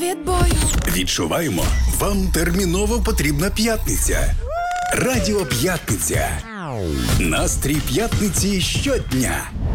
від бою. Відчуваємо, вам терміново потрібна п'ятниця. Радіо П'ятниця. Настрій п'ятниці щодня.